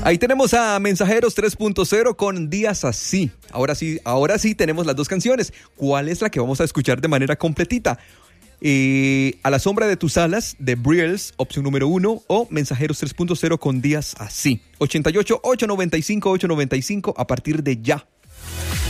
Ahí tenemos a Mensajeros 3.0 con Días Así. Ahora sí tenemos las dos canciones. ¿Cuál es la que vamos a escuchar de manera completita? A la sombra de tus alas, de Briels, opción número 1, o Mensajeros 3.0 con Días Así. 88-895-895 a partir de ya.